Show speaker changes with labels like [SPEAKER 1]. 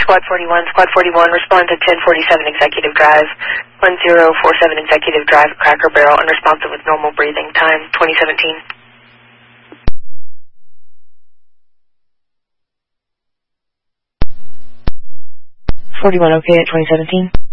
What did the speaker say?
[SPEAKER 1] Squad 41, respond to 1047 Executive Drive, 1047 Executive Drive, Cracker Barrel, unresponsive with normal breathing, time 2017.
[SPEAKER 2] 41 okay at 2017.